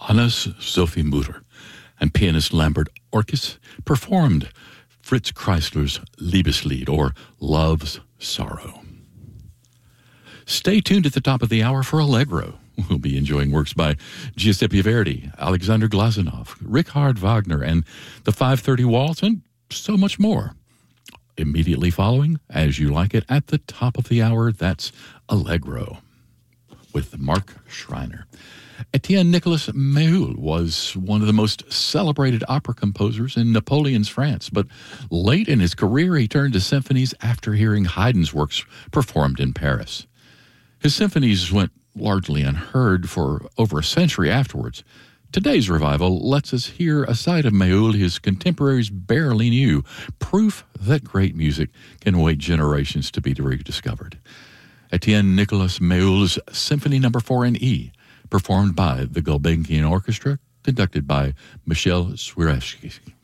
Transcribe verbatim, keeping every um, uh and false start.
Hannes Sophie Mutter and pianist Lambert Orkis performed Fritz Kreisler's Liebeslied, or Love's Sorrow. Stay tuned at the top of the hour for Allegro. We'll be enjoying works by Giuseppe Verdi, Alexander Glazunov, Richard Wagner, and the five thirty Waltz, and so much more. Immediately following, As You Like It, at the top of the hour, that's Allegro with Mark Schreiner. Etienne Nicolas Méhul was one of the most celebrated opera composers in Napoleon's France, but late in his career he turned to symphonies after hearing Haydn's works performed in Paris. His symphonies went largely unheard for over a century afterwards. Today's revival lets us hear a side of Méhul his contemporaries barely knew, proof that great music can wait generations to be rediscovered. Etienne Nicolas Méhul's Symphony Number four in E, performed by the Gulbenkian Orchestra, conducted by Michel Swirecki.